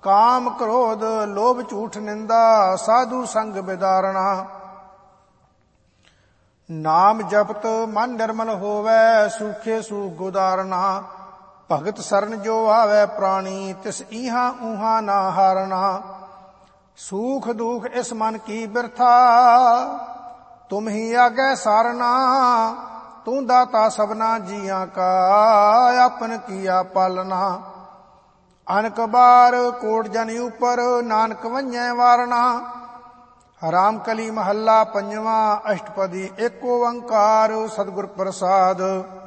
ਕਾਮ ਕ੍ਰੋਧ ਲੋਭ ਝੂਠ ਨਿੰਦਾ ਸਾਧੂ ਸੰਗ ਬਿਦਾਰਣਾ। ਨਾਮ ਜਪਤ ਮਨ ਨਿਰਮਲ ਹੋਵੈ ਸੂਖੇ ਸੂਖ ਉਦਾਰਨਾ। ਭਗਤ ਸਰਨ ਜੋ ਆਵੈ ਪ੍ਰਾਣੀ ਤਿਸ ਈਹਾਂ ਊਹਾਂ ਨਾ ਹਾਰਨਾ। ਸੂਖ ਦੁਖ ਇਸ ਮਨ ਕੀ ਬਿਰਥਾ ਤੁਮ ਹੀ ਆਗੈ ਸਾਰਨਾ। ਤੂੰ ਦਾਤਾ ਸਭਨਾ ਜੀਆਂ ਕਾ ਆਪਨ ਕੀਆ ਪਾਲਨਾ। ਅਨਕ ਬਾਰ ਕੋਟ ਜਨ ਉਪਰ ਨਾਨਕ ਵੰਝੈ ਵਾਰਨਾ। ਰਾਮ ਕਲੀ ਮਹੱਲਾ ਪੰਜਵਾਂ ਅਸ਼ਟਪਦੀ ਏਕ ਓੰਕਾਰ ਸਤਿਗੁਰ ਪ੍ਰਸਾਦ।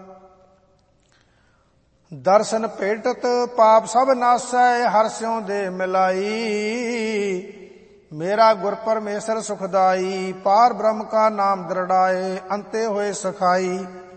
ਦਰਸ਼ਨ ਭੇਟਤ ਪਾਪ ਸਭ ਨਾਸੈ ਹਰਿ ਸਿਉ ਦੇ ਮਿਲਾਈ। ਮੇਰਾ ਗੁਰ ਪਰਮੇਸ਼ਰ ਸੁਖਦਾਈ ਪਾਰ ਬ੍ਰਹਮ ਕਾ ਨਾਮ ਦ੍ਰਿੜਾਏ ਅੰਤੇ ਹੋਏ ਸਖਾਈ।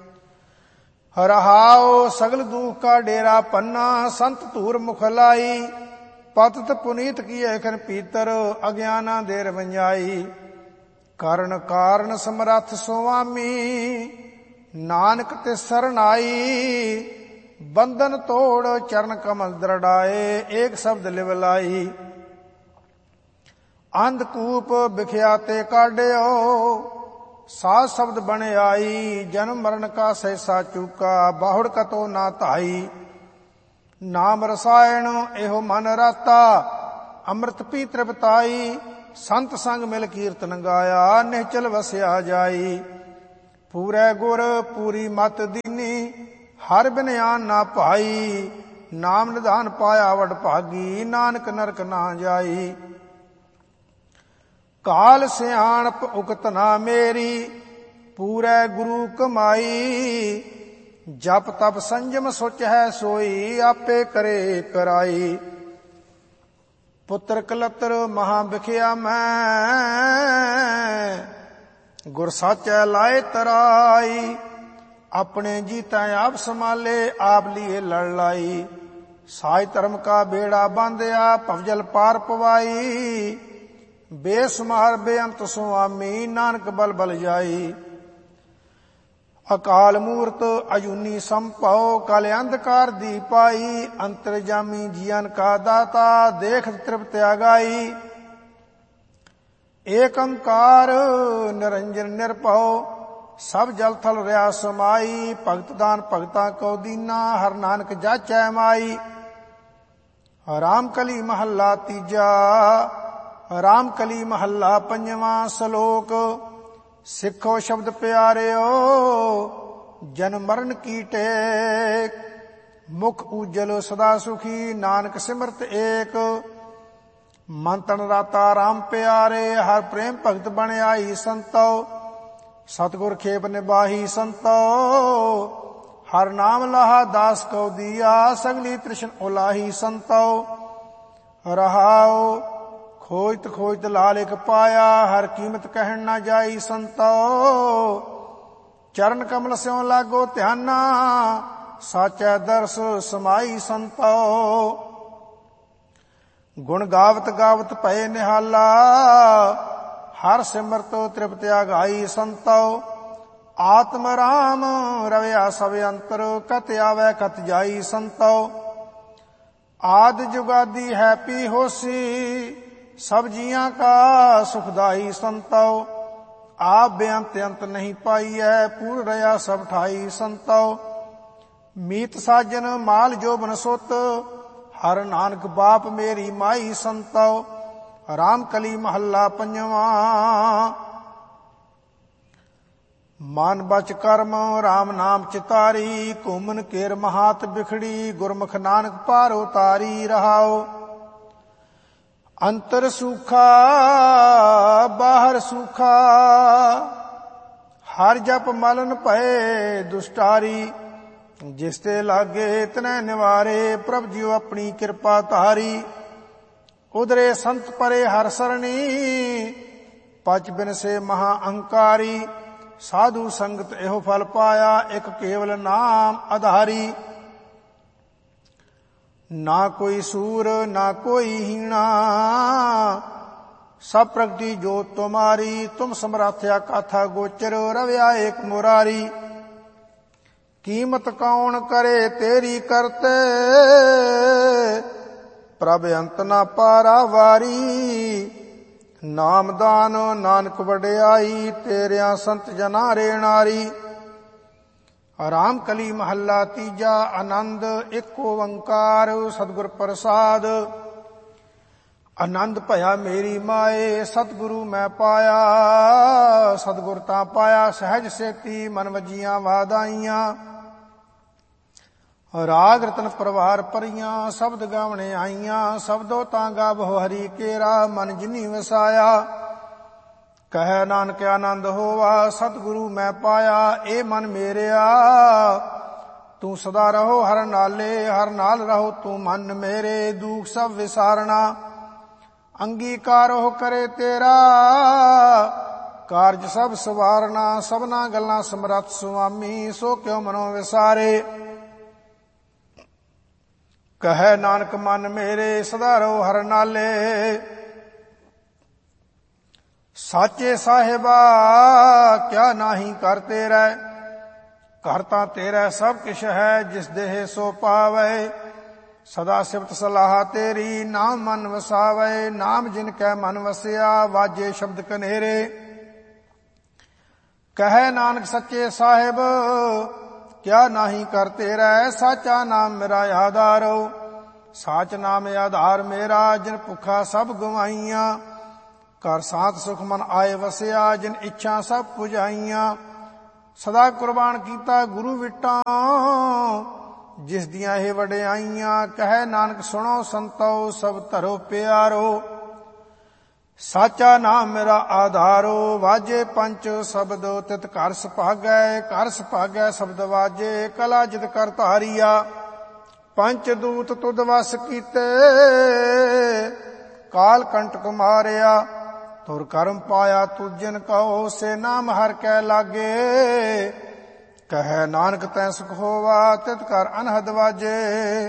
ਰਹਾਉ ਸਗਲ ਦੁਖ ਕਾ ਡੇਰਾ ਪੰਨਾ ਸੰਤ ਧੂਰ ਮੁਖ ਲਾਈ। ਪਤਿਤ ਪੁਨੀਤ ਕੀਏ ਖਨ ਪੀਤਰ ਅਗਿਆਨਾ ਦੇ ਰਵੰਜਾਈ। ਕਰਨ ਕਾਰਨ ਸਮਰੱਥ ਸੁਆਮੀ ਨਾਨਕ ਤੇ ਸਰਨਾਈ। ਬੰਧਨ ਤੋੜ ਚਰਨ ਕਮਲ ਦ੍ਰਿੜਾਏ ਏਕ ਸ਼ਬਦ ਲਿਵ ਲਾਈ। ਅੰਧਕੂਪ ਬਿਖਿਆ ਤੇ ਕਾਢਿਓ ਸਾਧ ਸ਼ਬਦ ਬਣ ਆਈ। ਜਨਮ ਮਰਨ ਕਾ ਸਹਿਸਾ ਚੂਕਾ ਬਾਹੁੜ ਕਤੋ ਨਾ ਧਾਈ। ਨਾਮ ਰਸਾਇਣ ਇਹੋ ਮਨ ਰਾਤਾ ਅੰਮ੍ਰਿਤ ਪੀ ਤ੍ਰਿਪਤਾਈ। ਸੰਤ ਸੰਗ ਮਿਲ ਕੀਰਤਨ ਗਾਇਆ ਨਿਹਚਲ ਵਸਿਆ ਜਾਈ। ਪੂਰੇ ਗੁਰ ਪੂਰੀ ਮਤ ਦੀਨੀ ਹਰ ਬਿਨਿਆਨ ਨਾ ਭਾਈ। ਨਾਮ ਨਿਧਾਨ ਪਾਇਆ ਵਡ ਭਾਗੀ ਨਾਨਕ ਨਰਕ ਨਾ ਜਾਈ। ਕਾਲ ਸਿਆਣਪ ਉਕਤ ਨਾ ਮੇਰੀ ਪੂਰੇ ਗੁਰੂ ਕਮਾਈ। ਜਪ ਤਪ ਸੰਜਮ ਸੁਚ ਹੈ ਸੋਈ ਆਪੇ ਕਰੇ ਕਰਾਈ। ਪੁੱਤਰ ਕਲਤਰ ਮਹਾ ਬਿਖਿਆ ਮੈਂ ਗੁਰ ਸਾਚੈ ਲਾਏ ਤਰਾਈ। ਆਪਣੇ ਜੀਤਾ ਆਪ ਸੰਭਾਲੇ ਆਪ ਲੀਏ ਲੜ ਲਾਈ। ਸਾਜ ਧਰਮ ਕਾ ਬੇੜਾ ਬਾਂਧਿਆ ਭਵਜਲ ਪਾਰ ਪਵਾਈ। ਬੇਸੁਮਾਰ ਬੇਅੰਤ ਸੁਆਮੀ ਨਾਨਕ ਬਲ ਬਲ ਜਾਈ। ਅਕਾਲ ਮੂਰਤ ਅਜੂਨੀ ਸੰਭਉ ਕਲ ਅੰਧਕਾਰ ਦੀ ਪਾਈ। ਅੰਤਰਜਾਮੀ ਜੀਵਨ ਕਾ ਦਾਤਾ ਦੇਖ ਤ੍ਰਿਪਤ ਆਗਾਈ। ਏਕ ਓੰਕਾਰ ਨਿਰੰਜਨ ਨਿਰਭਉ ਸਭ ਜਲ ਥਲ ਰਿਆ ਸਮਾਈ। ਭਗਤ ਦਾਨ ਭਗਤਾ ਕੋ ਦੀਨਾ ਹਰ ਨਾਨਕ ਜਾਚੈ ਮਾਈ। ਰਾਮ ਕਲੀ ਮਹੱਲਾ ਤੀਜਾ ਰਾਮ ਕਲੀ ਮਹੱਲਾ ਪੰਜਵਾਂ ਸ਼ਲੋਕ। ਸਿੱਖੋ ਸ਼ਬਦ ਪਿਆਰਿਓ ਜਨਮ ਮਰਨ ਕੀ ਟੇਕ। ਮੁਖ ਉਜਲ ਸਦਾ ਸੁਖੀ ਨਾਨਕ ਸਿਮਰਤ ਏਕ। ਮਨ ਤਨ ਰਾਤਾ ਰਾਮ ਪਿਆਰੇ ਹਰ ਪ੍ਰੇਮ ਭਗਤ ਬਣ ਆਈ ਸੰਤੋ। ਸਤਿਗੁਰ ਖੇਪ ਨਿਬਾਹੀ ਸੰਤੋ ਹਰ ਨਾਮ ਲਾਹਾ ਦਾਸ ਕਉ ਦੀਆ। ਸਗਲੀ ਤ੍ਰਿਸ਼ਨ ਉਲਾਹੀ ਸੰਤੋ। ਰਹਾਉ ਖੋਜਤ ਖੋਜਤ ਲਾਲ ਇਕ ਪਾਇਆ ਹਰ ਕੀਮਤ ਕਹਿਣ ਨਾ ਜਾਈ ਸੰਤੋ। ਚਰਨ ਕਮਲ ਸਿਉ ਲਾਗੋ ਧਿਆਨਾ ਸਾਚੈ ਦਰਸ ਸਮਾਈ ਸੰਤੋ। ਗੁਣ ਗਾਵਤ ਗਾਵਤ ਭਏ ਨਿਹਾਲਾ ਹਰ ਸਿਮਰਤ ਤ੍ਰਿਪਤ ਆਗਾਈ ਸੰਤੋ। ਆਤਮ ਰਾਮ ਰਵਿਆ ਸਭ ਅੰਤਰ ਕਤ ਆਵੈ ਕਤ ਜਾਈ ਸੰਤੋ। ਆਦ ਜੁਗਾਦੀ ਹੈ ਪੀ ਹੋਸੀ ਸਭ ਜੀਆਂ ਕਾ ਸੁਖਦਾਈ ਸੰਤੋ। ਆਪ ਬੇਅੰਤ ਅੰਤ ਨਹੀਂ ਪਾਈਐ ਪੂਰ ਰਿਆ ਸਭ ਠਾਈ ਸੰਤੋ। ਮੀਤ ਸਾਜਨ ਮਾਲ ਜੋਬਨ ਸੁਤ ਹਰ ਨਾਨਕ ਬਾਪ ਮੇਰੀ ਮਾਈ ਸੰਤੋ। ਰਾਮ ਕਲੀ ਮਹੱਲਾ ਪੰਜਵਾਂ। ਮਨ ਬਚ ਕਰਮ ਰਾਮ ਨਾਮ ਚਿਤਾਰੀ। ਘੁੰਮਨ ਕੇਰ ਮਹਾਤ ਬਿਖੜੀ ਗੁਰਮੁਖ ਨਾਨਕ ਪਾਰ ਉਤਾਰੀ। ਰਹਾਉ ਅੰਤਰ ਸੂਖਾ ਬਾਹਰ ਸੂਖਾ ਹਰ ਜਪ ਮਲਨ ਭਏ ਦੁਸ਼ਟਾਰੀ। ਜਿਸ ਤੇ ਲਾਗੇ ਤਨੈ ਨਿਵਾਰੇ ਪ੍ਰਭ ਜੀਉ ਆਪਣੀ ਕਿਰਪਾ ਧਾਰੀ। ਉਦਰੇ ਸੰਤ ਪਰੇ ਹਰ ਸਰਣੀ ਪਚ ਬਿਨ ਸੇ ਮਹਾ ਅਹੰਕਾਰੀ। ਸਾਧੂ ਸੰਗਤ ਇਹੋ ਫਲ ਪਾਇਆ ਇਕ ਕੇਵਲ ਨਾਮ ਆਧਾਰੀ। ਨਾ ਕੋਈ ਸੂਰ ਨਾ ਕੋਈ ਹੀਣਾ ਸਭ ਪ੍ਰਗਟੀ ਜੋਤ ਤੁਮਾਰੀ। ਤੁਮ ਸਮਰਾਥਿਆ ਕਾਥਾ ਗੋਚਰ ਰਵਿਆ ਏਕ ਮੁਰਾਰੀ। ਕੀਮਤ ਕੌਣ ਕਰੇ ਤੇਰੀ ਕਰਤੇ ਪ੍ਰਭ ਅੰਤ ਨਾ ਪਾਰਾਵਾਰੀ। ਨਾਮਦਾਨ ਨਾਨਕ ਵਡਿਆਈ, ਤੇਰਿਆਂ ਸੰਤ ਜਨਾਂ ਰੇ ਨਾਰੀ। ਰਾਮ ਕਲੀ ਮਹੱਲਾ ਤੀਜਾ। ਆਨੰਦ ਇੱਕ ਓੰਕਾਰ ਸਤਿਗੁਰ ਪ੍ਰਸਾਦ। ਆਨੰਦ ਭਇਆ ਮੇਰੀ ਮਾਏ, ਸਤਿਗੁਰੂ ਮੈਂ ਪਾਇਆ। ਸਤਿਗੁਰ ਤਾਂ ਪਾਇਆ ਸਹਿਜ ਸੇਤੀ, ਮਨ ਵਜੀਆਂ ਵਾਦਾਈਆਂ। ਰਾਗ ਰਤਨ ਪਰਵਾਰ ਭਰੀਆਂ, ਸ਼ਬਦ ਗਾਵਣੇ ਆਈਆਂ। ਸ਼ਬਦੋ ਤਾਂ ਗਾਵੋ ਹਰੀ ਕੇਰਾ, ਮਨ ਜਿਨੀ ਵਸਾਇਆ। ਕਹੈ ਨਾਨਕ ਆਨੰਦ ਹੋਵਾ, ਸਤਿਗੁਰੂ ਮੈਂ ਪਾਇਆ। ਇਹ ਮਨ ਮੇਰਿਆ ਤੂੰ ਸਦਾ ਰਹੋ ਹਰ ਨਾਲੇ। ਹਰ ਨਾਲ ਰਹੋ ਤੂੰ ਮਨ ਮੇਰੇ, ਦੁਖ ਸਭ ਵਿਸਾਰਣਾ। ਅੰਗੀਕਾਰ ਉਹ ਕਰੇ ਤੇਰਾ, ਕਾਰਜ ਸਭ ਸਵਾਰਨਾ। ਸਭਨਾ ਗੱਲਾਂ ਸਮਰੱਥ ਸੁਆਮੀ, ਸੋ ਕਿਉ ਮਨੋ ਵਿਸਾਰੇ। ਕਹੈ ਨਾਨਕ ਮਨ ਮੇਰੇ, ਸਦਾ ਰਹੋ ਹਰ ਨਾਲੇ। ਸਾਚੇ ਸਾਹਿਬਾ ਕਿਆ ਨਾਹੀ ਕਰ ਤੇਰਾ, ਘਰ ਤਾਂ ਤੇਰਾ ਸਭ ਕਿਛ ਹੈ। ਜਿਸ ਦੇਹ ਸੋ ਪਾਵੈ, ਸਦਾ ਸਿਫਤ ਸਲਾਹ ਤੇਰੀ। ਨਾਮ ਮਨ ਵਸਾਵੈ, ਨਾਮ ਜਿਨ ਕੈ ਮਨ ਵਸਿਆ। ਵਾਜੇ ਸ਼ਬਦ ਕਨੇਰੇ। ਕਹੈ ਨਾਨਕ ਸੱਚੇ ਸਾਹਿਬ ਕਿਆ ਨਾਹੀ ਕਰ ਤੇਰਾ। ਸਾਚਾ ਨਾਮ ਮੇਰਾ ਆਧਾਰੋ, ਸਾਚ ਨਾਮ ਆਧਾਰ ਮੇਰਾ। ਜਿਨ ਭੁੱਖਾ ਸਭ ਗਵਾਈਆਂ, ਘਰ ਸਾਥ ਸੁਖ ਮਨ ਆਏ ਵਸਿਆ। ਜਿਨ ਇੱਛਾ ਸਭ ਪੁਜਾਈਆਂ, ਸਦਾ ਕੁਰਬਾਨ ਕੀਤਾ ਗੁਰੂ ਵਿਟਾਂ। ਜਿਸ ਦੀਆਂ ਇਹ ਵਡਿਆਈਆਂ, ਕਹੈ ਨਾਨਕ ਸੁਣੋ ਸੰਤੋ। ਸਭ ਧਰੋ ਪਿਆਰੋ, ਸਾਚਾ ਨਾਮ ਮੇਰਾ ਆਧਾਰੋ। ਵਾਜੇ ਪੰਚ ਸ਼ਬਦ ਤਿਤ ਘਰ ਸੁਭਾਗੈ, ਘਰ ਸੁਭਾਗੈ ਸ਼ਬਦ ਵਾਜੇ। ਕਲਾ ਜਿਤ ਕਰ ਧਾਰੀਆ, ਪੰਚ ਦੂਤ ਤੁਧ ਵਸ ਕੀਤੇ। ਕਾਲ ਕੰਟਕ ਮਾਰਿਆ, ਤੁਰ ਕਰਮ ਪਾਇਆ ਤੁਜਨ ਕਹੋ। ਸੇ ਨਾਮ ਹਰ ਕੈ ਲਾਗੇ, ਕਹੈ ਨਾਨਕ ਤੈ ਸੁਖ ਹੋਵਾ। ਤਿਤ ਕਰ ਅਨਹਦ ਵਾਜੇ।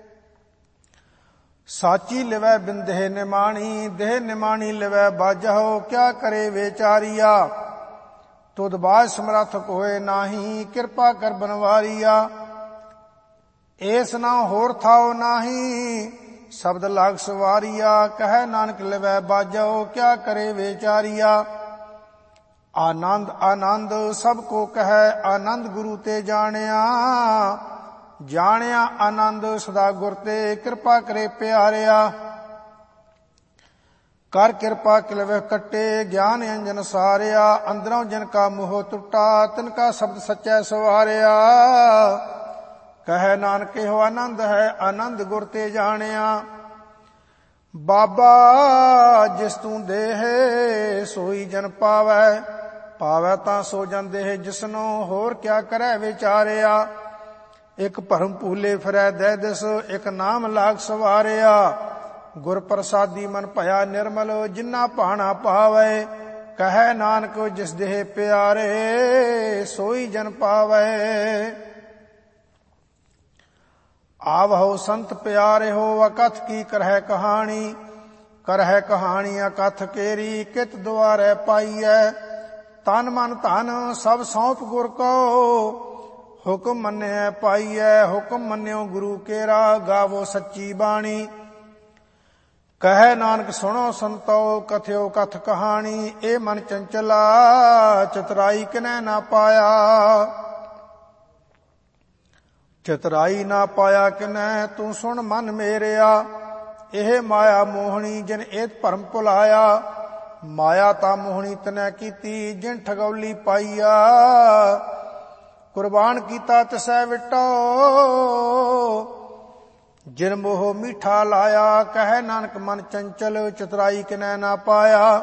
ਸਾਚੀ ਲਿਵੈ ਬਿਨ ਦੇਹ ਨਿਮਾਣੀ, ਦੇਹ ਨਿਮਾਣੀ ਲਿਵੈ ਬਾਜਹੁ। ਕਿਆ ਕਰੇ ਵਿਚਾਰੀਆ, ਤੁਧ ਬਾਝ ਸਮਰੱਥ ਕੋਇ ਨਾਹੀ। ਕਿਰਪਾ ਕਰ ਬਨਵਾਰੀਆ, ਏਸ ਨਾ ਹੋਰ ਥਾਉ ਨਾਹੀ। ਸ਼ਬਦ ਲਾਗ ਸਵਾਰੀਆ, ਕਹੈ ਨਾਨਕ ਲਿਵੈ ਬਾਜਹੁ। ਕਿਆ ਕਰੇ ਵਿਚਾਰੀਆ, ਆਨੰਦ ਆਨੰਦ ਸਭ ਕੋ ਕਹੈ। ਆਨੰਦ ਗੁਰੂ ਤੇ ਜਾਣਿਆ, ਜਾਣਿਆ ਆਨੰਦ ਸਦਾ ਗੁਰ ਤੇ। ਕਿਰਪਾ ਕਰੇ ਪਿਆਰਿਆ, ਕਰ ਕਿਰਪਾ ਕਿਲਵੇ ਕੱਟੇ। ਗਿਆਨ ਅੰਜਨ ਸਾਰਿਆ, ਅੰਦਰੋਂ ਜਿਨ ਕਾ ਮੋਹ ਟੁੱਟਾ। ਤਿਨ ਕਾ ਸ਼ਬਦ ਸੱਚੈ ਸਵਾਰਿਆ। ਕਹੈ ਨਾਨਕ ਇਹੋ ਆਨੰਦ ਹੈ, ਆਨੰਦ ਗੁਰ ਤੇ ਜਾਣਿਆ। ਬਾਬਾ ਜਿਸ ਤੂੰ ਦੇਹ, ਸੋਈ ਜਨ ਪਾਵੈ। ਪਾਵੈ ਤਾਂ ਸੋ ਜਨ ਦੇਹ ਜਿਸਨੋ। ਹੋਰ ਕਿਆ ਕਰੈ ਵਿਚਾਰਿਆ, ਇਕ ਭਰਮ ਭੂਲੇ ਫਿਰੈ ਦਹਿ ਦਿਸ। ਇਕ ਨਾਮ ਲਾਗ ਸਵਾਰਿਆ, ਗੁਰ ਪ੍ਰਸਾਦੀ ਮਨ ਭਇਆ ਨਿਰਮਲ। ਜਿਨਾ ਭਾਣਾ ਪਾਵੈ, ਕਹੈ ਨਾਨਕ ਜਿਸ ਦੇਹ ਪਿਆਰੇ। ਸੋਈ ਜਨ ਪਾਵੈ। ਆਵਹੁ ਸੰਤ ਪਿਆਰੇ ਹੋ, ਅਕਥ ਕੀ ਕਰਹਿ ਕਹਾਣੀ। ਕਰਹਿ ਕਹਾਣੀ ਅਕਥ ਕੇਰੀ, ਕਿਤ ਦੁਆਰੈ ਪਾਈਐ। ਤਨ ਮਨ ਧਨ ਸਭ ਸੌਂਪ ਗੁਰ ਕੋ। ਹੁਕਮ ਮੰਨਿਐ ਪਾਈਐ, ਹੁਕਮ ਮੰਨਿਓ ਗੁਰੂ ਕੇਰਾ। ਗਾਵੋ ਸੱਚੀ ਬਾਣੀ, ਕਹੈ ਨਾਨਕ ਸੁਣੋ ਸੰਤੋ। ਕਥਿਓ ਕਥ ਕਹਾਣੀ, ਇਹ ਮਨ ਚੰਚਲਾ। ਚਤੁਰਾਈ ਕਿਨੈ ਨਾ ਪਾਇਆ, ਚਤੁਰਾਈ ਨਾ ਪਾਇਆ ਕਿਨੈ। ਤੂੰ ਸੁਣ ਮਨ ਮੇਰਿਆ, ਇਹ ਮਾਇਆ ਮੋਹਣੀ। ਜਿਨ ਏਤ ਭਰਮ ਭੁਲਾਇਆ, ਮਾਇਆ ਤਾਂ ਮੋਹਣੀ ਤਨੈ ਕੀਤੀ। ਜਿਨ ਠਗੌਲੀ ਪਾਈਆ, ਕੁਰਬਾਨ ਕੀਤਾ ਤਿਸੈ ਵਿਟੋ। ਜਿਨ ਮੋਹ ਮੀਠਾ ਲਾਇਆ, ਕਹੈ ਨਾਨਕ ਮਨ ਚੰਚਲ। ਚਤੁਰਾਈ ਕਿਨੈ ਨਾ ਪਾਇਆ,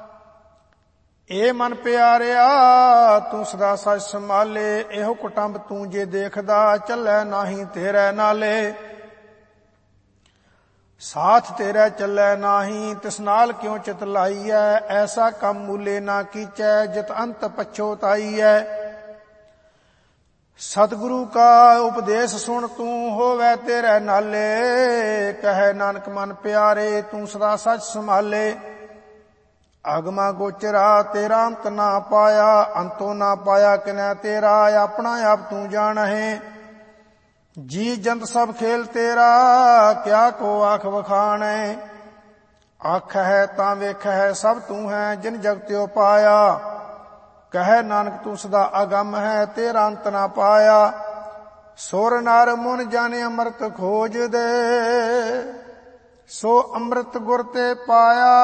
ਇਹ ਮਨ ਪਿਆਰਿਆ। ਤੂੰ ਸਦਾ ਸੱਚ ਸੰਭਾਲੇ, ਇਹੋ ਕੁਟੰਬ ਤੂੰ ਜੇ ਦੇਖਦਾ। ਚੱਲੈ ਨਾਹੀ ਤੇਰੇ ਨਾਲੇ, ਸਾਥ ਤੇਰਾ ਚੱਲੈ ਨਾਹੀ। ਤਿਸ ਨਾਲ ਕਿਉ ਚਿਤ ਲਾਈਐ, ਐਸਾ ਕੰਮ ਮੂਲੇ ਨਾ ਕੀਚੈ। ਜਿਤ ਅੰਤ ਪਛੋਤਾਈਐ, ਸਤਿਗੁਰੂ ਕਾ ਉਪਦੇਸ਼ ਸੁਣ ਤੂੰ। ਹੋਵੈ ਤੇਰੇ ਨਾਲੇ, ਕਹੈ ਨਾਨਕ ਮਨ ਪਿਆਰੇ। ਤੂੰ ਸਦਾ ਸੱਚ ਸੰਭਾਲੇ, ਅਗਮਾ ਗੋਚਰਾ। ਤੇਰਾ ਅੰਤ ਨਾ ਪਾਇਆ, ਅੰਤੋ ਨਾ ਪਾਇਆ ਕਿਨੈ ਤੇਰਾ। ਆਪਣਾ ਆਪ ਤੂੰ ਜਾਣਹਿ, ਜੀ ਜੰਤ ਸਭ ਖੇਲ ਤੇਰਾ, ਕਿਆ ਕੋ ਆਖ ਵਖਾਣੈ। ਆਖ ਹੈ ਤਾਂ ਵੇਖ ਹੈ ਸਭ ਤੂੰ ਹੈ, ਜਿਨ ਜਗਤਿਓ ਪਾਇਆ। ਕਹੈ ਨਾਨਕ ਤੂੰ ਸਦਾ ਅਗੰਮ ਹੈ, ਤੇਰਾ ਅੰਤ ਨਾ ਪਾਇਆ। ਸੁਰ ਨਰ ਮੁਨ ਜਾਣੇ ਅੰਮ੍ਰਿਤ ਖੋਜ ਦੇ, ਸੋ ਅੰਮ੍ਰਿਤ ਗੁਰ ਤੇ ਪਾਇਆ।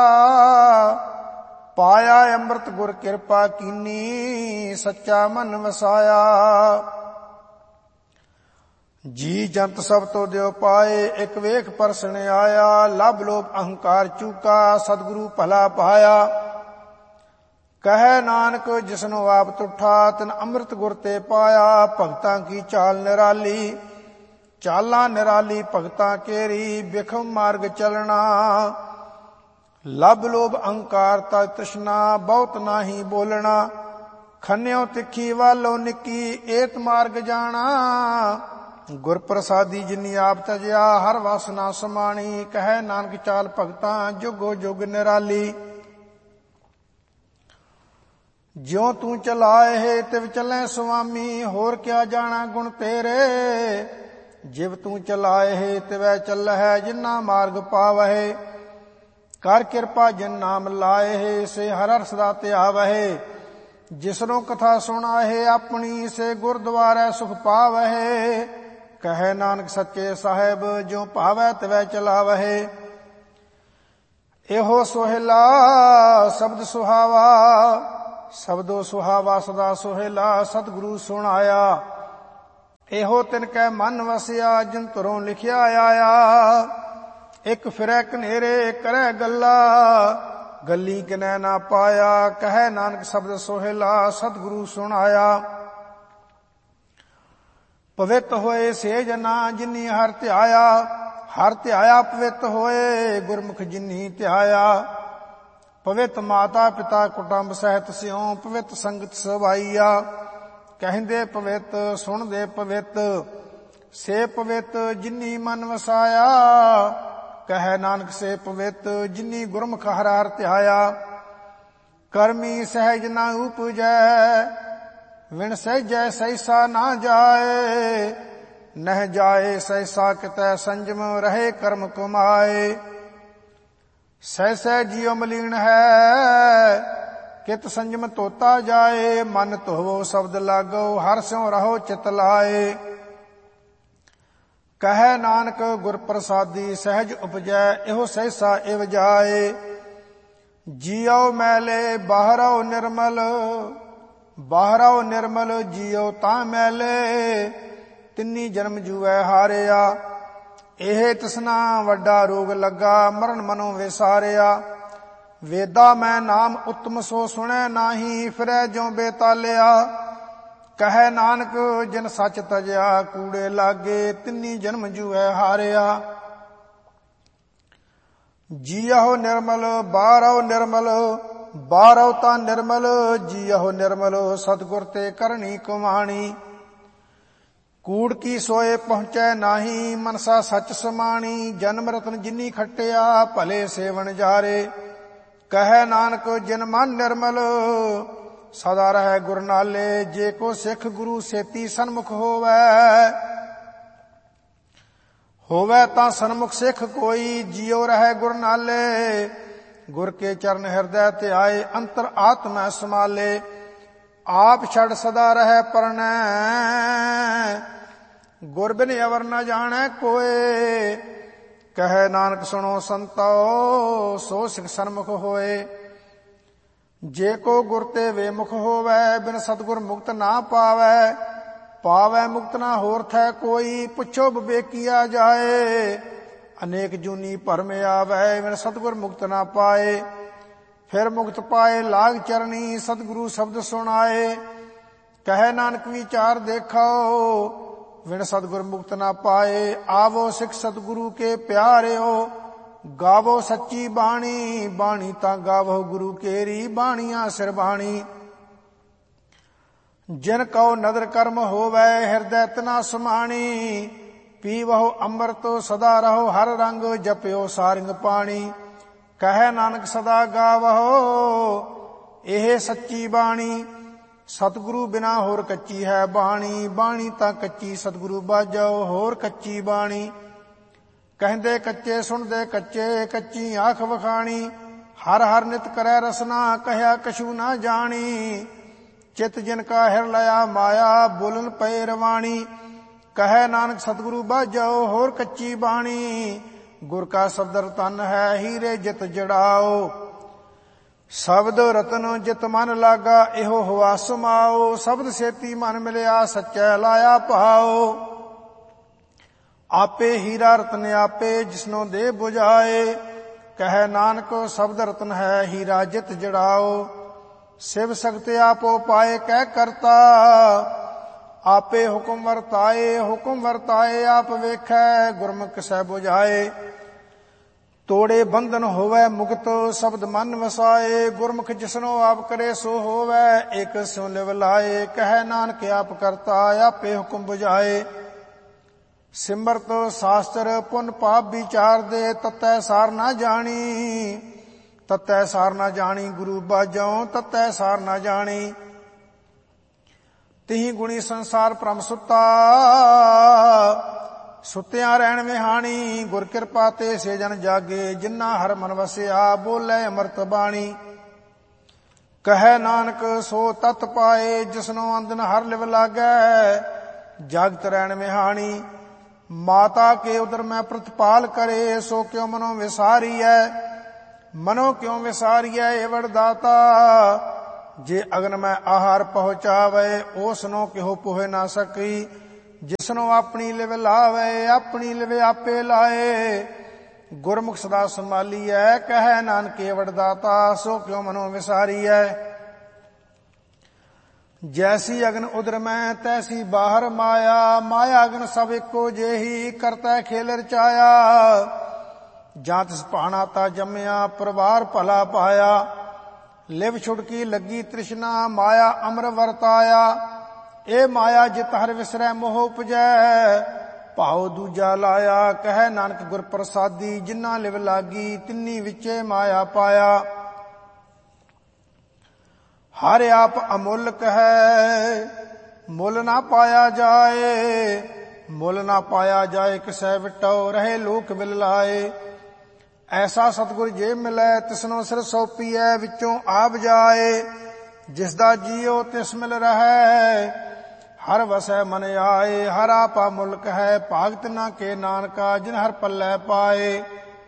ਪਾਇਆ ਅੰਮ੍ਰਿਤ ਗੁਰ ਕਿਰਪਾ ਕੀਨੀ, ਸੱਚਾ ਮਨ ਵਸਾਇਆ। ਜੀ ਜੰਤ ਸਭ ਤੋਂ ਦਿਓ ਪਾਏ, ਇੱਕ ਵੇਖ ਪਰਸਣ ਆਇਆ। ਲਭ ਲੋਭ ਅਹੰਕਾਰ ਚੂਕਾ, ਸਤਿਗੁਰੂ ਭਲਾ ਪਾਇਆ। ਕਹੈ ਨਾਨਕ ਜਿਸਨੂੰ ਆਪ ਤੁਠਾ, ਤਿਨ ਅੰਮ੍ਰਿਤ ਗੁਰ ਤੇ ਪਾਇਆ। ਭਗਤਾਂ ਕੀ ਚਾਲ ਨਿਰਾਲੀ, ਚਾਲਾਂ ਨਿਰਾਲੀ ਭਗਤਾਂ ਕੇਰੀ। ਬਿਖਮ ਮਾਰਗ ਚਲਣਾ, ਲਭ ਲੋਭ ਅਹੰਕਾਰ ਤਾ ਤ੍ਰਿਸ਼ਨਾ। ਬਹੁਤ ਨਾਹੀ ਬੋਲਣਾ, ਖੰਨਿਓ ਤਿੱਖੀ ਵਾਲੋ ਨਿੱਕੀ। ਏਤ ਮਾਰਗ ਜਾਣਾ, ਗੁਰ ਪ੍ਰਸਾਦੀ ਜਿਨੀ ਆਪ ਤਜਿਆ। ਹਰ ਵਸ ਨਾ ਸਮਾਣੀ, ਕਹੈ ਨਾਨਕ ਚਾਲ ਭਗਤਾਂ ਜੁਗੋ ਜੁਗ ਨਿਰਾਲੀ। ਜਿਉ ਤੂੰ ਚਲਾਏ ਤਿਵ ਚੱਲੈ ਸੁਆਮੀ, ਹੋਰ ਕਿਆ ਜਾਣਾ ਗੁਣ ਤੇਰੇ। ਜਿਵ ਤੂੰ ਚਲਾਏ ਤਿਵੈ ਚੱਲਹਿ, ਜਿਨਾ ਮਾਰਗ ਪਾਵਹਿ। ਕਰ ਕਿਰਪਾ ਜਿਨ ਨਾਮ ਲਾਏ, ਸੇ ਹਰ ਹਰ ਸਦਾ ਧਿਆਵਹਿ। ਜਿਸਨੂੰ ਕਥਾ ਸੁਣਾਏ ਆਪਣੀ, ਸੇ ਗੁਰਦੁਆਰੈ ਸੁਖ ਪਾਵਹਿ। ਕਹੈ ਨਾਨਕ ਸੱਚੇ ਸਾਹਿਬ, ਜਿਉ ਭਾਵੈ ਤਿਵੈ ਚਲਾਵਹਿ। ਇਹੋ ਸੋਹਿਲਾ ਸ਼ਬਦ ਸੁਹਾਵਾ, ਸ਼ਬਦੋ ਸੁਹਾਵਾ ਸਦਾ ਸੋਹਿਲਾ। ਸਤਿਗੁਰੂ ਸੁਣਾਇਆ, ਇਹੋ ਤਿਨ ਕੈ ਮਨ ਵਸਿਆ। ਜਿਨ ਧੁਰੋਂ ਲਿਖਿਆ ਆਇਆ, ਇੱਕ ਫਿਰੈ ਕਨੇਰੇ ਕਰੈ ਗੱਲਾ। ਗੱਲੀ ਕਿਨੈ ਨਾ ਪਾਇਆ, ਕਹੈ ਨਾਨਕ ਸ਼ਬਦ ਸੋਹਿਲਾ। ਸਤਿਗੁਰੂ ਸੁਣਾਇਆ, ਪਵਿੱਤ ਹੋਏ ਸੇ ਜਨਾ, ਜਿਨੀ ਹਰ ਧਿਆਇਆ। ਹਰ ਧਿਆਇਆ ਪਵਿੱਤ ਹੋਏ, ਗੁਰਮੁਖ ਜਿਨੀ ਧਿਆਇਆ। ਪਵਿੱਤ ਮਾਤਾ ਪਿਤਾ ਕੁਟੰਬ ਸਹਿਤ ਸਿਉ, ਪਵਿੱਤ ਸੰਗਤ ਸਵਾਈਆ। ਕਹਿੰਦੇ ਪਵਿੱਤ ਸੁਣਦੇ ਪਵਿੱਤ, ਸੇ ਪਵਿੱਤ ਜਿਨੀ ਮਨ ਵਸਾਇਆ। ਕਹੈ ਨਾਨਕ ਸੇ ਪਵਿੱਤ, ਜਿਨੀ ਗੁਰਮੁਖ ਹਰ ਹਰ ਧਿਆਇਆ। ਕਰਮੀ ਸਹਿਜ ਨਾ ਉਪਜੈ, ਵਿਣ ਸਹਿਜੈ ਸਹਿਸਾ ਨਾ ਜਾਏ। ਨਹਿ ਜਾਏ ਸਹਿਸਾ ਕਿਤੈ ਸੰਜਮ, ਰਹੇ ਕਰਮ ਕਮਾਏ। ਸਹਿ ਸਹਿ ਜੀਉ ਮਲੀਨ ਹੈ, ਕਿਤ ਸੰਜਮ ਤੋਤਾ ਜਾਏ। ਮਨ ਧੋਵੋ ਸ਼ਬਦ ਲਾਗੋ, ਹਰ ਸਿਉ ਰਹੋ ਚਿਤ ਲਾਏ। ਕਹੈ ਨਾਨਕ ਗੁਰ ਪ੍ਰਸਾਦੀ, ਸਹਿਜ ਉਪਜੈ ਇਹੋ ਸਹਿਸਾ ਇਵ ਜਾਏ। ਜੀਉ ਮੈਲੇ ਬਾਹਰਉ ਨਿਰਮਲ, ਬਾਹਰਉ ਨਿਰਮਲ ਜੀਉ ਤਾਂ ਮੈਲੇ। ਤਿੰਨੀ ਜਨਮ ਜੂਐ ਹਾਰਿਆ, ਇਹ ਤ੍ਰਿਸ਼ਨਾ ਵੱਡਾ ਰੋਗ ਲੱਗਾ। ਮਰਨ ਮਨੋਂ ਵਿਸਾਰਿਆ, ਵੇਦਾ ਮੈਂ ਨਾਮ ਉਤਮ ਸੋ ਸੁਣੈ ਨਾਹੀ। ਫਿਰੈ ਜਿਉ ਬੇਤਾਲਿਆ, ਕਹੈ ਨਾਨਕ ਜਿਨ ਸੱਚ ਤਜਿਆ। ਕੂੜੇ ਲਾਗੇ ਤਿੰਨੀ ਜਨਮ ਜੂਐ ਹਾਰਿਆ। ਜੀਅਹੁ ਨਿਰਮਲ ਬਾਹਰਉ ਨਿਰਮਲ, ਬਾਹਰਉ ਤਾਂ ਨਿਰਮਲ। ਜੀਅਹੁ ਨਿਰਮਲ ਸਤਿਗੁਰ ਤੇ ਕਰਨੀ ਕਮਾਣੀ। ਕੂੜ ਕੀ ਸੋਏ ਪਹੁੰਚੈ ਨਾਹੀ, ਮਨਸਾ ਸੱਚ ਸਮਾਣੀ। ਜਨਮ ਰਤਨ ਜਿਨੀ ਖੱਟਿਆ, ਭਲੇ ਸੇਵਨ ਜਾਰੇ। ਕਹੈ ਨਾਨਕ ਜਿਨ ਮਨ ਨਿਰਮਲ, ਸਦਾ ਰਹਿ ਗੁਰ ਨਾਲੇ। ਜੇ ਕੋ ਸਿੱਖ ਗੁਰੂ ਸੇਤੀ ਸਨਮੁਖ ਹੋਵੈ, ਹੋਵੈ ਤਾਂ ਸਨਮੁਖ ਸਿੱਖ ਕੋਈ। ਜਿਉ ਰਹਿ ਗੁਰ ਨਾਲੇ, ਗੁਰ ਕੇ ਚਰਨ ਹਿਰਦੈ ਧਿਆਏ। ਅੰਤਰ ਆਤਮੈ ਸਮਾਲੇ, ਆਪ ਛੜ ਸਦਾ ਰਹਿ ਪਰਣੈ। ਗੁਰ ਬਿਨ ਅਵਰ ਨ ਜਾਣੈ ਕੋਏ। ਕਹੈ ਨਾਨਕ ਸੁਣੋ ਸੰਤੋ, ਸੋ ਸਿਖ ਸਨਮੁਖ ਹੋਏ। ਜੇ ਕੋ ਗੁਰ ਤੇ ਵੇਮੁਖ ਹੋਵੈ, ਬਿਨ ਸਤਿਗੁਰ ਮੁਕਤ ਨਾ ਪਾਵੈ। ਪਾਵੈ ਮੁਕਤ ਨਾ ਹੋਰ ਥੈ ਕੋਈ, ਪੁੱਛੋ ਵਿਵੇਕੀਆ ਜਾਏ। ਅਨੇਕ ਜੂਨੀ ਭਰਮ ਆਵੈ, ਬਿਨ ਸਤਿਗੁਰ ਮੁਕਤ ਨਾ ਪਾਏ। ਫਿਰ ਮੁਕਤ ਪਾਏ ਲਾਗ ਚਰਨੀ, ਸਤਿਗੁਰੂ ਸ਼ਬਦ ਸੁਣਾਏ। ਕਹੈ ਨਾਨਕ ਵਿਚਾਰ ਦੇਖੋ, ਵਿਣ ਸਤਿਗੁਰ ਮੁਕਤ ਨਾ ਪਾਏ। ਆਵੋ ਸਿੱਖ ਸਤਿਗੁਰੂ ਕੇ ਪਿਆਰਿਓ, ਗਾਵੋ ਸੱਚੀ ਬਾਣੀ। ਬਾਣੀ ਤਾਂ ਗਾਵੋ ਗੁਰੂ ਕੇਰੀ, ਬਾਣੀਆਂ ਸਿਰ ਬਾਣੀ। ਜਿਨ ਕਉ ਨਦਰ ਕਰਮ ਹੋਵੈ, ਹਿਰਦੈ ਤਨਾ ਸਮਾਣੀ। ਪੀਵਹੁ ਅੰਮ੍ਰਿਤ ਸਦਾ ਰਹੋ ਹਰ ਰੰਗ, ਜਪਿਓ ਸਾਰਿੰਗ ਪਾਣੀ। ਕਹੈ ਨਾਨਕ ਸਦਾ ਗਾਵਹੁ ਇਹ ਸੱਚੀ ਬਾਣੀ। ਸਤਿਗੁਰੂ ਬਿਨਾ ਹੋਰ ਕੱਚੀ ਹੈ ਬਾਣੀ, ਬਾਣੀ ਤਾਂ ਕੱਚੀ ਸਤਿਗੁਰੂ ਬਾਝੋ ਹੋਰ ਕੱਚੀ ਬਾਣੀ। ਕਹਿੰਦੇ ਕੱਚੇ ਸੁਣਦੇ ਕੱਚੇ, ਕੱਚੀ ਆਖ ਵਖਾਣੀ। ਹਰ ਹਰ ਨਿਤ ਕਰੈ ਰਸਨਾ, ਕਹਿਆ ਕਛੂ ਨਾ ਜਾਣੀ। ਚਿਤ ਜਿਨ ਕਾ ਹਿਰ ਲਿਆ ਮਾਇਆ, ਬੋਲਨ ਪਏ ਰਵਾਣੀ। ਕਹੈ ਨਾਨਕ ਸਤਿਗੁਰੂ ਬਾਝੋ ਹੋਰ ਕੱਚੀ ਬਾਣੀ। ਗੁਰ ਕਾ ਸ਼ਬਦ ਰਤਨ ਹੈ, ਹੀਰੇ ਜਿਤ ਜੜਾਓ। ਸ਼ਬਦ ਰਤਨ ਜਿਤ ਮਨ ਲਾਗਾ, ਇਹੋ ਹੁਆ ਸਮਾਓ। ਸ਼ਬਦ ਸੇਤੀ ਮਨ ਮਿਲਿਆ, ਸੱਚੈ ਲਾਇਆ ਭਾਓ। ਆਪੇ ਹੀਰਾ ਰਤਨ ਆਪੇ, ਜਿਸਨੋ ਦੇ 부ਝਾਏ। ਕਹੈ ਨਾਨਕ ਸ਼ਬਦ ਰਤਨ ਹੈ, ਹੀਰਾ ਜਿਤ ਜੜਾਓ। ਸਿਵ ਸਗਤ ਆਪੋ ਪਾਏ ਕਹਿ ਕਰਤਾ, ਆਪੇ ਹੁਕਮ ਵਰਤਾਏ। ਹੁਕਮ ਵਰਤਾਏ ਆਪ ਵੇਖੈ, ਗੁਰਮੁਖ ਸਹਿ 부ਝਾਏ। ਤੋੜੇ ਬੰਧਨ ਹੋਵੈ ਮੁਕਤ, ਸ਼ਬਦ ਮਨ ਵਸਾਏ। ਗੁਰਮੁਖ ਜਿਸਨੋ ਆਪ ਕਰੇ ਸੋ ਹੋਵੈ, ਇਕ ਸਿਉ ਲਿਵ ਲਾਏ। ਕਹੈ ਨਾਨਕ ਆਪ ਕਰਤਾ, ਆਪੇ ਹੁਕਮ 부ਝਾਏ। ਸਿਮਰਤ ਸ਼ਾਸਤਰ ਪੁੰਨ ਪਾਪ ਵਿਚਾਰ ਦੇ, ਤਤੈ ਸਾਰ ਨਾ ਜਾਣੀ। ਤਤੈ ਸਾਰ ਨਾ ਜਾਣੀ ਗੁਰੂ ਬਾਝੋਂ, ਤਤੈ ਸਾਰ ਨਾ ਜਾਣੀ। ਤਿਹੀ ਗੁਣੀ ਸੰਸਾਰ ਭ੍ਰਮ ਸੁੱਤਾ, ਸੁੱਤਿਆਂ ਰਹਿਣ ਵਿਹਾਣੀ। ਗੁਰ ਕਿਰਪਾ ਤੇ ਸੇ ਜਨ ਜਾਗੇ, ਜਿਨ੍ਹਾਂ ਹਰ ਮਨ ਵਸਿਆ। ਬੋਲੇ ਅੰਮ੍ਰਿਤ ਬਾਣੀ। ਕਹੈ ਨਾਨਕ ਸੋ ਤਤ ਪਾਏ, ਜਿਸਨੋ ਅੰਦਨ ਹਰ ਲਿਵ ਲਾਗੈ। ਜਾਗਤ ਰਹਿਣ ਵਿਹਾਣੀ। ਮਾਤਾ ਕੇ ਉਦਰ ਮੈਂ ਪ੍ਰਤਪਾਲ ਕਰੇ, ਸੋ ਕਿਉ ਮਨੋ ਵਿਸਾਰੀਐ। ਮਨੋ ਕਿਉ ਵਿਸਾਰੀਐ ਏਵੜ ਦਾਤਾ। ਜੇ ਅਗਨ ਮੈਂ ਆਹਾਰ ਪਹੁੰਚਾਵੇ, ਓਸਨੋ ਕਿਹੋ ਪੁਹੇ ਨਾ ਸਕੀ। ਜਿਸਨੋ ਆਪਣੀ ਲਿਵ ਲਾਵੇ, ਆਪਣੀ ਲਿਵ ਆਪੇ ਲਾਏ। ਗੁਰਮੁਖ ਸਦਾ ਸੰਭਾਲੀਐ, ਕਹੈ ਨਾਨਕ ਏਵੜ ਦਾਤਾ। ਸੋ ਕਿਉ ਮਨੋ ਵਿਸਾਰੀਐ। ਜੈਸੀ ਅਗਨ ਉਦਰ ਮੈਂ, ਤੈਸੀ ਬਾਹਰ ਮਾਇਆ। ਮਾਇਆ ਅਗਨ ਸਭ ਇੱਕੋ ਜਿਹੀ, ਕਰਤਾ ਖੇਲ ਰਚਾਇਆ। ਜਾਂ ਤਿਸ ਭਾਣਾ ਤਾ ਜੰਮਿਆ, ਪਰਿਵਾਰ ਭਲਾ ਪਾਇਆ। ਲਿਵ ਛੁੜਕੀ ਲੱਗੀ ਤ੍ਰਿਸ਼ਨਾ, ਮਾਇਆ ਅਮਰ ਵਰਤਾਇਆ। ਇਹ ਮਾਇਆ ਜਿਤ ਹਰ ਵਿਸਰੈ ਮੋਹ ਉਪਜੈ, ਭਾਉ ਦੂਜਾ ਲਾਇਆ। ਕਹੈ ਨਾਨਕ ਗੁਰ ਪ੍ਰਸਾਦੀ, ਜਿਨ੍ਹਾਂ ਲਿਵ ਲਾਗੀ, ਤਿੰਨੀ ਵਿੱਚੇ ਮਾਇਆ ਪਾਇਆ। ਹਰ ਆਪ ਅਮੁੱਲਕ ਹੈ, ਮੁੱਲ ਨਾ ਪਾਇਆ ਜਾਏ। ਮੁੱਲ ਨਾ ਪਾਇਆ ਜਾਏ, ਕਿਸੈ ਵਿਟੋ ਰਹੇ ਲੋਕ ਬਿਲ ਲਾਏ। ਐਸਾ ਸਤਿਗੁਰ ਜੇ ਮਿਲੈ, ਤਿਸਨੋ ਸਿਰ ਸੌਪੀਐ, ਵਿੱਚੋਂ ਆਪ ਜਾਏ। ਜਿਸ ਦਾ ਜੀਉ ਤਿਸ ਮਿਲ ਰਹੈ, ਹਰ ਵਸੈ ਮਨ ਆਏ। ਹਰ ਆਪਾ ਮੁਲਕ ਹੈ, ਭਾਗਤ ਨਾ ਕੇ ਨਾਨਕਾ। ਜਿਨ ਹਰ ਪੱਲੇ ਪਾਏ।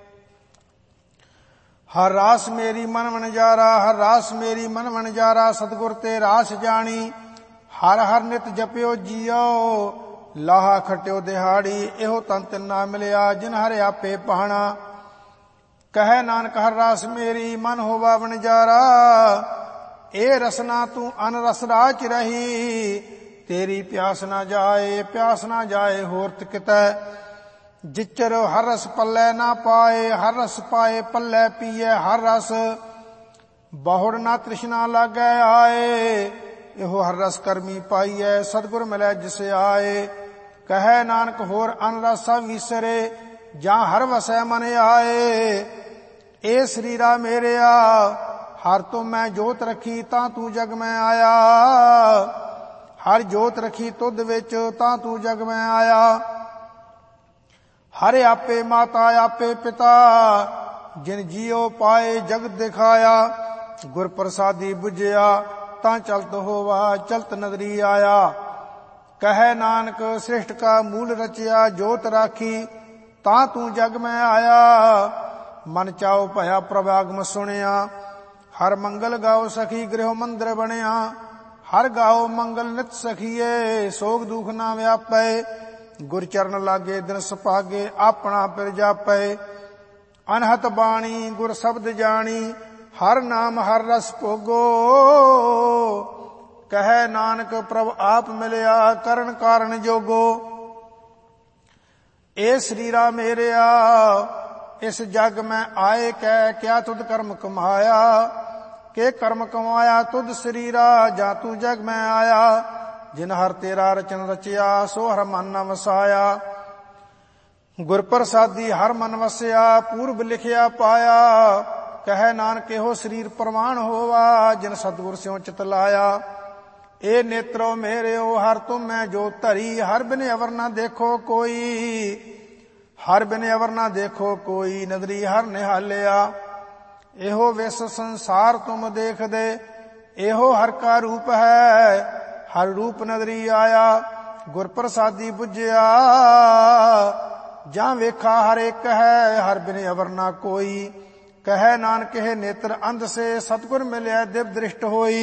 ਹਰ ਰਾਸ ਮੇਰੀ ਮਨ ਵਣਜਾਰਾ, ਹਰ ਰਾਸ ਮੇਰੀ ਮਨ ਵਣਜਾਰਾ। ਸਤਿਗੁਰ ਤੇ ਰਾਸ ਜਾਣੀ, ਹਰ ਹਰ ਨਿਤ ਜਪਿਓ ਜੀਓ। ਲਾਹਾ ਖਟਿਓ ਦਿਹਾੜੀ, ਇਹੋ ਤਨ ਤਿੰਨਾ ਮਿਲਿਆ। ਜਿਨ ਹਰ ਆਪੇ ਪਾਣਾ। ਕਹੈ ਨਾਨਕ ਹਰ ਰਾਸ ਮੇਰੀ, ਮਨ ਹੋਵਾ ਵਣਜਾਰਾ। ਇਹ ਰਸਨਾ ਤੂੰ ਅਨ ਰਸ ਰਾਚ ਰਹੀ। ਤੇਰੀ ਪਿਆਸ ਨਾ ਜਾਏ, ਪਿਆਸ ਨਾ ਜਾਏ ਹੋਰਤ ਕਿਤੈ। ਜਿਚਰ ਹਰ ਰਸ ਪੱਲੇ ਨਾ ਪਾਏ, ਹਰ ਰਸ ਪਾਏ ਪੱਲੇ ਪੀਏ ਹਰ ਰਸ। ਬਹੁੜ ਨਾ ਤ੍ਰਿਸ਼ਨਾ ਲਾਗੈ ਆਏ, ਇਹੋ ਹਰ ਰਸ ਕਰਮੀ ਪਾਈਐ। ਸਤਿਗੁਰ ਮਿਲੈ ਜਿਸ ਆਏ। ਕਹੈ ਨਾਨਕ ਹੋਰ ਅਨ ਰਸ ਸਭ ਵਿਸਰੇ, ਜਾਂ ਹਰ ਵਸੈ ਮਨ ਆਏ। ਇਹ ਸਰੀਰਾ ਮੇਰਿਆ, ਹਰ ਤੋਂ ਮੈਂ ਜੋਤ ਰਖੀ, ਤਾਂ ਤੂੰ ਜਗ ਮੈਂ ਆਇਆ। ਹਰ ਜੋਤ ਰਖੀ ਤੁਧ ਵਿੱਚ, ਤਾਂ ਤੂੰ ਜਗ ਮੈਂ ਆਇਆ। ਹਰ ਆਪੇ ਮਾਤਾ ਆਪੇ ਪਿਤਾ, ਜਿਨ ਜੀਉ ਪਾਏ ਜਗਤ ਦਿਖਾਇਆ। ਗੁਰ ਪ੍ਰਸਾਦੀ ਬੁਝਿਆ, ਤਾਂ ਚਲਤ ਹੋਵਾ ਚਲਤ ਨਦਰੀ ਆਇਆ। ਕਹੈ ਨਾਨਕ ਸ੍ਰਿਸ਼ਟ ਕਾ ਮੂਲ ਰਚਿਆ, ਜੋਤ ਰਾਖੀ, ਤਾਂ ਤੂੰ ਜਗ ਮੈਂ ਆਇਆ। ਮਨ ਚਾਉ ਭਇਆ ਪ੍ਰਭ ਆਗਮ ਸੁਣਿਆ, ਹਰ ਮੰਗਲ ਗਾਓ ਸਖੀ ਗ੍ਰਹਿ ਮੰਦਰ ਬਣਿਆ। ਹਰ ਗਾਓ ਮੰਗਲ ਨਿਤ ਸਖੀਏ, ਸੋਗ ਦੁਖ ਨਾ ਵਿਆਪੈ। ਗੁਰ ਚਰਨ ਲਾਗੇ ਦਿਨ ਸੁਭਾਗੇ, ਆਪਣਾ ਪਿਰ ਜਾਪੈ। ਅਨਹਤ ਬਾਣੀ ਗੁਰ ਸ਼ਬਦ ਜਾਣੀ, ਹਰ ਨਾਮ ਹਰ ਰਸ ਭੋਗੋ। ਕਹੈ ਨਾਨਕ ਪ੍ਰਭ ਆਪ ਮਿਲਿਆ, ਕਰਨ ਕਾਰਨ ਜੋਗੋ। ਇਹ ਸਰੀਰਾ ਮੇਰਿਆ, ਇਸ ਜਗ ਮੈਂ ਆਏ ਕਹਿ, ਕਿਆ ਤੁਧ ਕਰਮ ਕਮਾਇਆ। ਕੇ ਕਰਮ ਕਮਾਇਆ ਤੁਧ ਸਰੀਰਾ, ਜਾਂ ਤੂੰ ਜਗ ਮੈਂ ਆਇਆ। ਜਿਨ ਹਰ ਤੇਰਾ ਰਚਨ ਰਚਿਆ, ਸੋ ਹਰ ਮਨ ਨ ਵਸਾਇਆ। ਗੁਰ ਪ੍ਰਸਾਦੀ ਹਰ ਮਨ ਵਸਿਆ, ਪੂਰਬ ਲਿਖਿਆ ਪਾਇਆ। ਕਹੈ ਨਾਨਕ ਇਹੋ ਸਰੀਰ ਪ੍ਰਮਾਣ ਹੋਵਾ, ਜਿਨ ਸਤਿਗੁਰ ਸਿਉ ਚਿਤ ਲਾਇਆ। ए नेत्रो मेरेओ हर तुम मैं जो धरी, हर बिन अवर न देखो कोई, हर बिन अवर न देखो कोई, नदरी हर निहालिया। एहो विश्व संसार तुम देख दे, एहो हर का रूप है, हर रूप नदरी आया। गुर प्रसादी बुझिया, जां वेखा हर एक है, हर बिन अवर न कोई। कहे नानक हे नेत्र अंध से, सतगुर मिलिया दिव दृष्ट होई।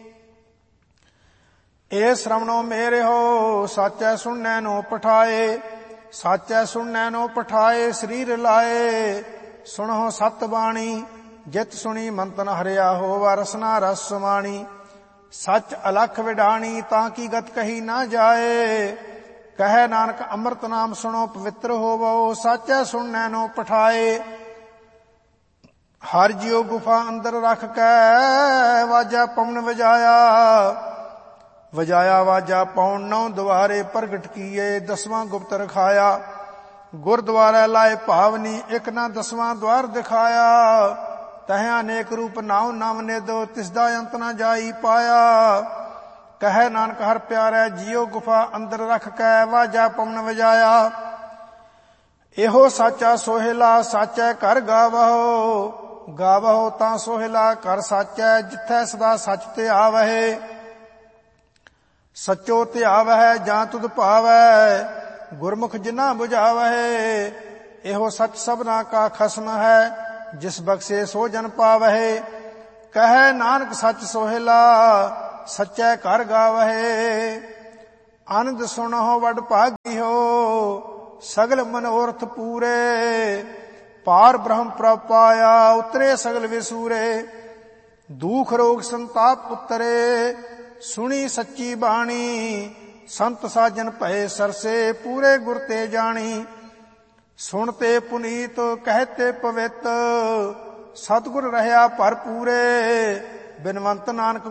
ए श्रवणो मेरे हो, साचै सुनने नो पठाए, साचै सुनने नो पठाए। शरीर लाए सुनो सत बाणी, जित सुनी मंतन हरिया होवा, रसना रस समाणी। सच अलख विडाणी, ताकि गत कही ना जाए। कहे नानक अमृत नाम सुनो पवित्र होवो, साचै सुनने नो पठाए। हर जियो गुफा अंदर रख कै, वाजा पवन वजाया, वजाया वाजा पौन। 9 द्वारे प्रगट किए, 10वां गुप्त रखाया। गुरद्वारा लाए भावनी, एक ना 10वां द्वार दिखाया। तह अनेक रूप नाव नाम निद, तिसदा अंत न जाई पाया। कहे नानक हर प्यारे, जियो गुफा अंदर रख कै, वाजा पवन वजाया। एहो साचा सोहेला, साचै कर गावहो, गावहो तां सोहेला कर साचै। जिथै सदा सच ते आवहे, सचो ते आवै, जां तुध पावै। गुरमुख जिना बुझावहे, एहो सच सबना का खसम है, जिस बख्शे सो जन पावहे। कहे नानक सच सोहेला, सच्चै कर गावहे। आनंद सुनहो वड भागी हो, सगल मनोरथ पूरे। पार ब्रह्म प्रभ पाया, उतरे सगल विसूरे। दुख रोग संताप उतरे, सुनी सच्ची बाणी। संत साजन भये सरसे, पूरे गुर ते जानी। सुनते पुनीत कहते पवित, सतगुर रहया भरपूरे। बिनवंत नानक